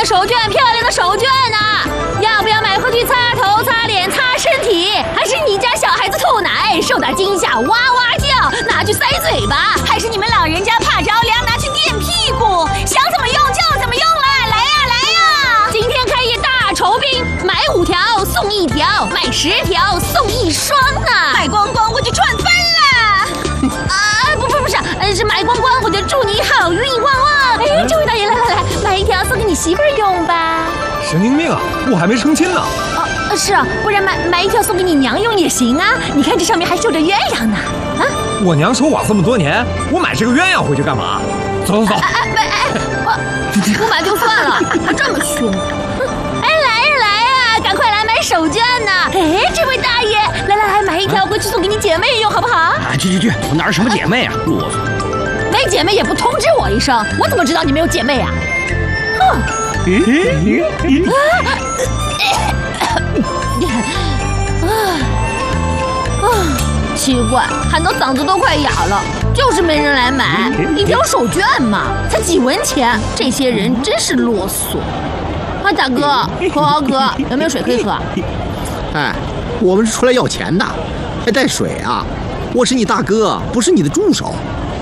手绢，漂亮的手绢啊！要不要买回去擦头、擦脸、擦身体？还是你家小孩子吐奶受到惊吓哇哇叫，拿去塞嘴巴？还是你们老人家怕着凉，拿去垫屁股？想怎么用就怎么用了，来呀来呀！今天开业大酬宾，买5条送1条，买10条送1双呢！买光光我就赚翻了！不是，是买光光我就祝你好运旺旺！哎，这位大爷，来，买1条送给你媳妇儿用吧。 神经病啊！我还没成亲呢。 是啊，不然买1条送给你娘用也行啊。你看这上面还绣着鸳鸯呢。啊， 我娘守寡这么多年，我买这个鸳鸯回去干嘛？走。 不买就算了，还这么凶。哎，来啊，赶快来买手绢呢！哎，这位大爷，来，买1条回去送给你姐妹用，好不好？ 啊，去，我哪有什么姐妹啊，啰嗦。 没姐妹也不通知我一声，我怎么知道你没有姐妹啊？哼！奇怪，喊到嗓子都快哑了，就是没人来买。1条手绢嘛，才几文钱，这些人真是啰嗦。啊，大哥，口好渴，有没有水可以喝？ 哎，我们是出来要钱的，还带水啊？我是你大哥，不是你的助手。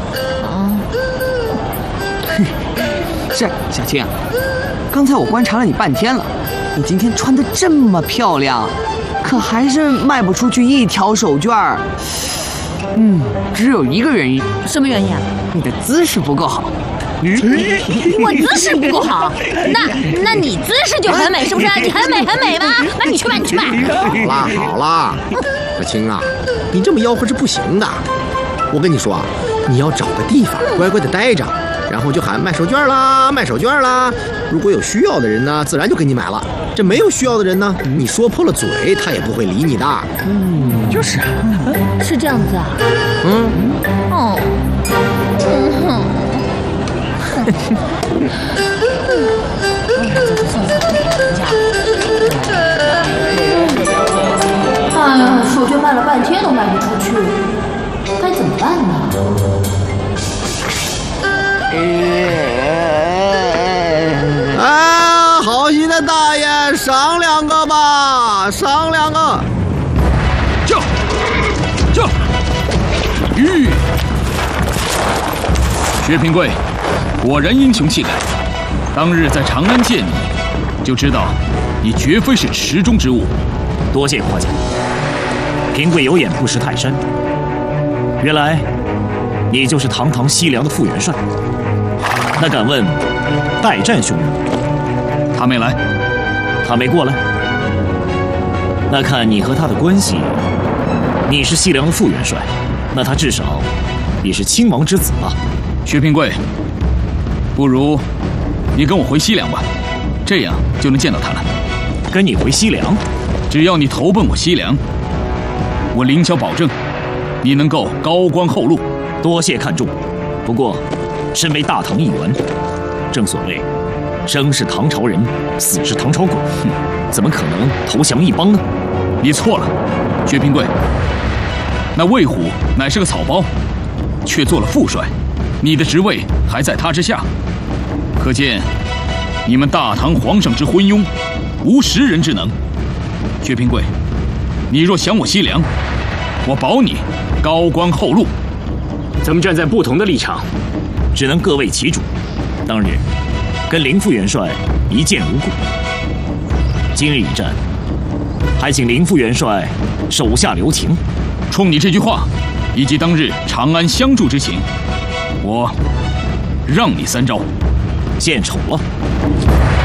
是小青，刚才我观察了你半天了，你今天穿得这么漂亮，可还是卖不出去1条手绢儿。只有一个原因。 什么原因啊？ 你的姿势不够好。 我姿势不够好，那你姿势就很美，是不是？你很美吗？那你去买。 好啦，小青啊，你这么吆喝是不行的。我跟你说啊，你要找个地方乖乖的待着，然后就喊卖手绢啦。如果有需要的人呢，自然就给你买了。这没有需要的人呢，你说破了嘴，他也不会理你的。 就是是这样子啊。哎呀，手绢卖了半天都卖不出去，该怎么办呢？ 好心的大爷，赏2个吧，赏2个。 就，薛平贵，果然英雄气概。当日在长安见你，就知道你绝非是池中之物。 多谢夸奖。平贵有眼不识泰山，原来你就是堂堂西凉的副元帅。那敢问代战兄呢？ 他没来。 他没过来。那看你和他的关系，你是西凉的副元帅，那他至少也是亲王之子吧？ 薛平贵，不如你跟我回西凉吧，这样就能见到他了。 跟你回西凉？ 只要你投奔我西凉，我凌霄保证你能够高官厚禄。 多谢看重。不过身为大唐一员，正所谓生是唐朝人，死是唐朝鬼，怎么可能投降一帮呢？ 你错了，薛平贵。那魏虎乃是个草包，却做了副帅，你的职位还在他之下，可见你们大唐皇上之昏庸，无识人之能。薛平贵，你若想我西凉，我保你高官厚禄。 咱们站在不同的立场，只能各为其主。当日跟林副元帅一见如故，今日一战，还请林副元帅手下留情。 冲你这句话，以及当日长安相助之情，我让你3招。 献丑了。